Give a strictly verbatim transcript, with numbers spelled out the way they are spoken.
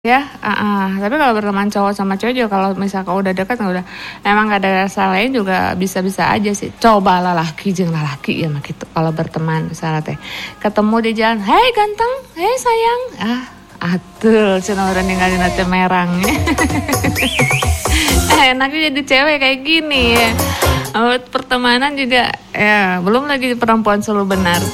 Ya, heeh, tapi kalau berteman cowok sama cewek juga kalau misalkan udah deket udah emang gak ada rasa lain juga bisa-bisa aja sih. Coba lalaki jeung lalaki ya mah kitu kalau berteman misalnya teh. Ketemu di jalan, "Hei ganteng, hei sayang." Ah, atuh cenah urang ninggalina teh merang. Enaknya jadi cewek kayak gini ya. Oh, pertemanan juga ya belum lagi perempuan selalu benar.